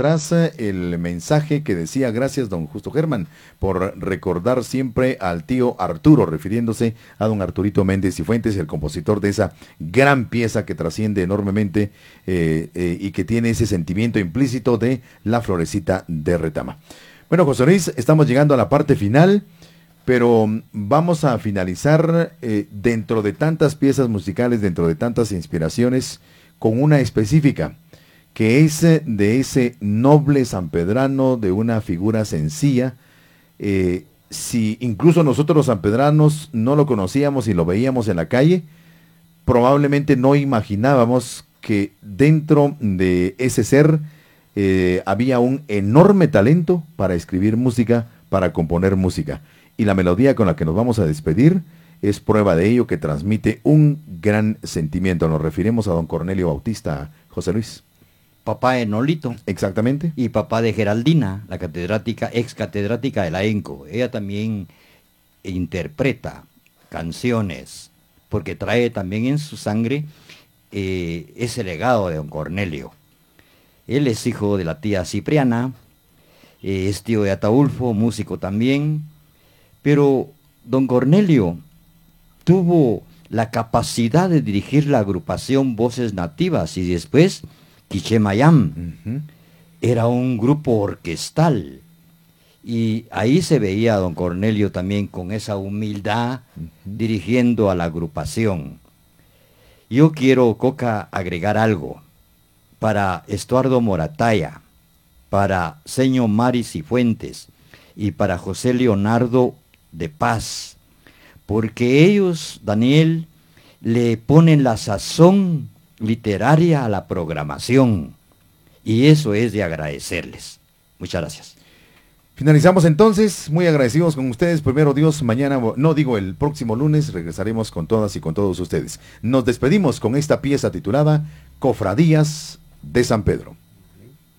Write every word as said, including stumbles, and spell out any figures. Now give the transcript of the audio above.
atrás eh, el mensaje que decía: gracias, don Justo Germán, por recordar siempre al tío Arturo, refiriéndose a don Arturito Méndez y Fuentes, el compositor de esa gran pieza que trasciende enormemente eh, eh, y que tiene ese sentimiento implícito de La Florecita de Retama. Bueno, José Luis, estamos llegando a la parte final, pero vamos a finalizar eh, dentro de tantas piezas musicales, dentro de tantas inspiraciones, con una específica, que es de ese noble sanpedrano, de una figura sencilla. Eh, si incluso nosotros los sanpedranos no lo conocíamos y lo veíamos en la calle, probablemente no imaginábamos que dentro de ese ser eh, había un enorme talento para escribir música, para componer música. Y la melodía con la que nos vamos a despedir es prueba de ello, que transmite un gran sentimiento. Nos referimos a don Cornelio Bautista, José Luis. Papá de Nolito. Exactamente. Y papá de Geraldina, la catedrática, ex catedrática de la ENCO. Ella también interpreta canciones, porque trae también en su sangre eh, ese legado de don Cornelio. Él es hijo de la tía Cipriana, eh, es tío de Ataulfo, músico también, pero don Cornelio tuvo la capacidad de dirigir la agrupación Voces Nativas y después Quichemayam. Uh-huh. Era un grupo orquestal y ahí se veía a don Cornelio también con esa humildad, uh-huh, dirigiendo a la agrupación. Yo quiero, Coca, agregar algo para Estuardo Morataya, para Señor Maris y Fuentes y para José Leonardo de Paz, porque ellos, Daniel, le ponen la sazón literaria a la programación, y eso es de agradecerles. Muchas gracias. Finalizamos entonces, muy agradecidos con ustedes. Primero Dios, mañana, no digo el próximo lunes, regresaremos con todas y con todos ustedes. Nos despedimos con esta pieza titulada Cofradías de San Pedro.